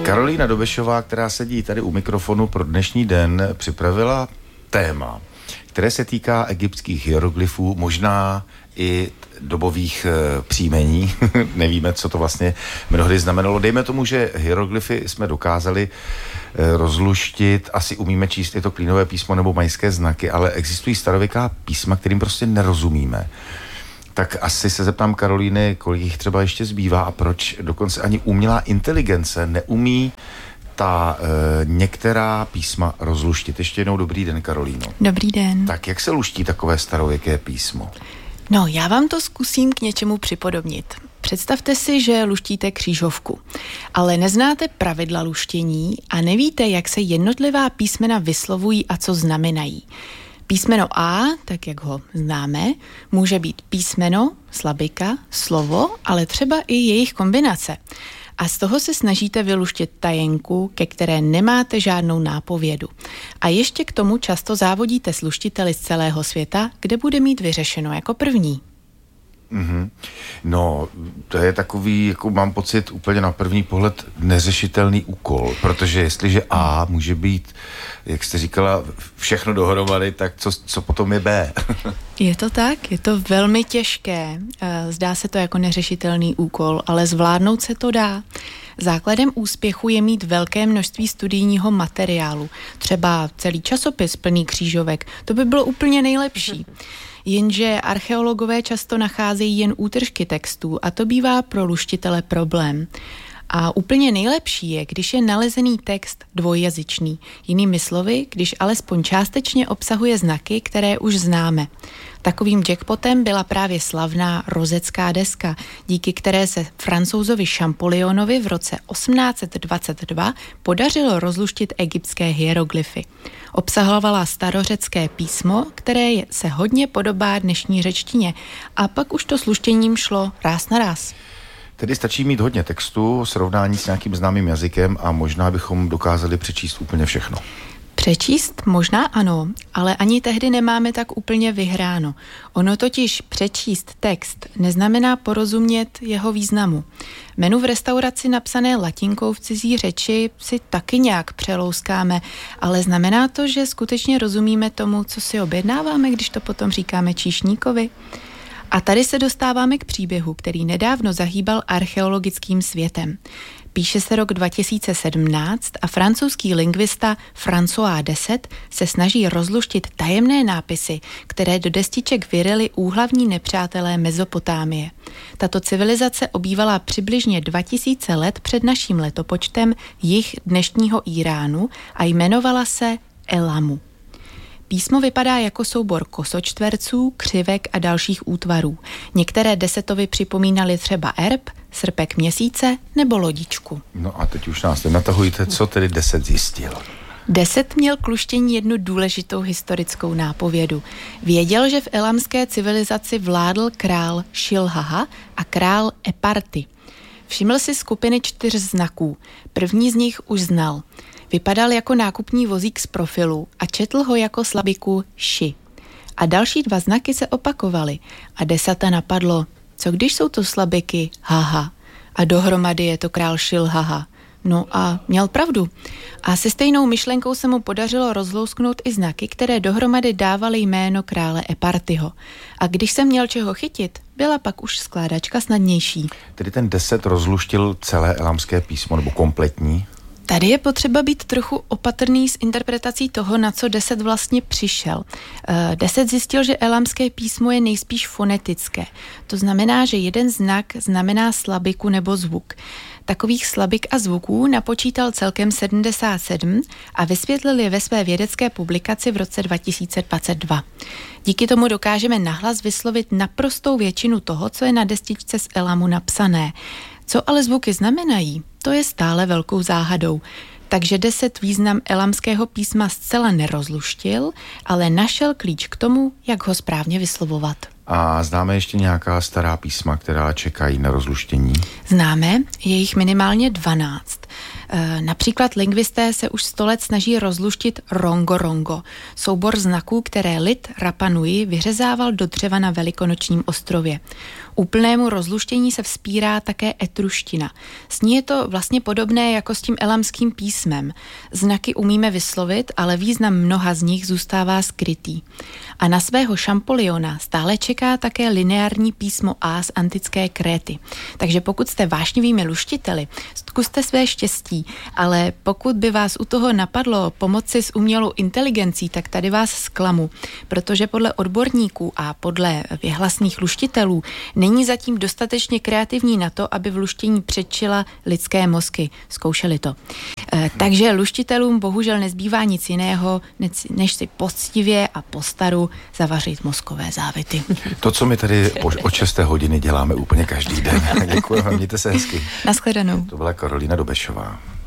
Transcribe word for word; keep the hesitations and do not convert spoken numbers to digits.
Karolína Dobešová, která sedí tady u mikrofonu pro dnešní den, připravila téma, které se týká egyptských hieroglyfů, možná i dobových e, příjmení. Nevíme, co to vlastně mnohdy znamenalo. Dejme tomu, že hieroglyfy jsme dokázali e, rozluštit, asi umíme číst, je to klínové písmo nebo majské znaky, ale existují starověká písma, kterým prostě nerozumíme. Tak asi se zeptám Karolíny, kolik jich třeba ještě zbývá a proč dokonce ani umělá inteligence neumí ta e, některá písma rozluštit. Ještě jednou dobrý den, Karolíno. Dobrý den. Tak jak se luští takové starověké písmo? No, já vám to zkusím k něčemu připodobnit. Představte si, že luštíte křížovku, ale neznáte pravidla luštění a nevíte, jak se jednotlivá písmena vyslovují a co znamenají. Písmeno A, tak jak ho známe, může být písmeno, slabika, slovo, ale třeba i jejich kombinace. A z toho se snažíte vyluštit tajenku, ke které nemáte žádnou nápovědu. A ještě k tomu často závodíte s luštiteli z celého světa, kde bude mít vyřešeno jako první. Mm-hmm. No, to je takový, jako mám pocit, úplně na první pohled neřešitelný úkol, protože jestliže A může být, jak jste říkala, všechno dohromady, tak co, co potom je B? Je to tak, je to velmi těžké. Zdá se to jako neřešitelný úkol, ale zvládnout se to dá. Základem úspěchu je mít velké množství studijního materiálu. Třeba celý časopis plný křížovek, to by bylo úplně nejlepší. Jenže archeologové často nacházejí jen útržky textů a to bývá pro luštitele problém. A úplně nejlepší je, když je nalezený text dvojjazyčný. Jinými slovy, když alespoň částečně obsahuje znaky, které už známe. Takovým jackpotem byla právě slavná rozecká deska, díky které se Francouzovi Champollionovi v roce osmnáct set dvacet dva podařilo rozluštit egyptské hieroglyfy. Obsahovala starořecké písmo, které se hodně podobá dnešní řečtině, a pak už to s luštěním šlo ráz na ráz. Tedy stačí mít hodně textu, srovnání s nějakým známým jazykem a možná bychom dokázali přečíst úplně všechno. Přečíst možná ano, ale ani tehdy nemáme tak úplně vyhráno. Ono totiž přečíst text neznamená porozumět jeho významu. Menu v restauraci napsané latinkou v cizí řeči si taky nějak přelouskáme, ale znamená to, že skutečně rozumíme tomu, co si objednáváme, když to potom říkáme číšníkovi. A tady se dostáváme k příběhu, který nedávno zahýbal archeologickým světem. Píše se rok dva tisíce sedmnáct a francouzský lingvista François Deset se snaží rozluštit tajemné nápisy, které do destiček vyryli úhlavní nepřátelé Mezopotámie. Tato civilizace obývala přibližně dva tisíce let před naším letopočtem jih dnešního Íránu a jmenovala se Elamu. Písmo vypadá jako soubor kosočtverců, křivek a dalších útvarů. Některé Desetovi připomínaly třeba erb, srpek měsíce nebo lodičku. No a teď už nás nenatahujte, co tedy Deset zjistil. Deset měl k luštění jednu důležitou historickou nápovědu. Věděl, že v elamské civilizaci vládl král Šilhaha a král Eparty. Všiml si skupiny čtyř znaků. První z nich už znal. Vypadal jako nákupní vozík z profilu a četl ho jako slabiku ši. A další dva znaky se opakovaly a Deseta napadlo, co když jsou to slabiky haha a dohromady je to král Šilhaha. No a měl pravdu. A se stejnou myšlenkou se mu podařilo rozlousknout i znaky, které dohromady dávaly jméno krále Epartyho. A když se měl čeho chytit, byla pak už skládačka snadnější. Tedy ten Deset rozluštil celé elamské písmo, nebo kompletní? Tady je potřeba být trochu opatrný s interpretací toho, na co Deset vlastně přišel. Deset zjistil, že elamské písmo je nejspíš fonetické. To znamená, že jeden znak znamená slabiku nebo zvuk. Takových slabik a zvuků napočítal celkem sedmdesát sedm a vysvětlil je ve své vědecké publikaci v roce dva tisíce dvacet dva. Díky tomu dokážeme nahlas vyslovit naprostou většinu toho, co je na destičce z Elamu napsané. Co ale zvuky znamenají, to je stále velkou záhadou. Takže Deset význam elamského písma zcela nerozluštil, ale našel klíč k tomu, jak ho správně vyslovovat. A známe ještě nějaká stará písma, která čekají na rozluštění? Známe, je jich minimálně dvanáct. E, například lingvisté se už sto let snaží rozluštit Rongo Rongo, soubor znaků, které lid Rapa Nui vyřezával do dřeva na Velikonočním ostrově. Úplnému rozluštění se vzpírá také etruština. S ní je to vlastně podobné jako s tím elamským písmem. Znaky umíme vyslovit, ale význam mnoha z nich zůstává skrytý. A na svého Šampoliona stále čeká také lineární písmo A z antické Kréty. Takže pokud jste vášnivými luštiteli, zkuste své štěstí, ale pokud by vás u toho napadlo pomoci s umělou inteligencí, tak tady vás zklamu, protože podle odborníků a podle věhlasných luštitelů není zatím dostatečně kreativní na to, aby v luštění předčila lidské mozky. Zkoušeli to. E, takže luštitelům bohužel nezbývá nic jiného, než si poctivě a postaru zavařit mozkové závity. To, co my tady od šesté hodiny děláme úplně každý den. Děkuji vám, mějte se hezky. Naschledanou. To byla Karolína Dobešová.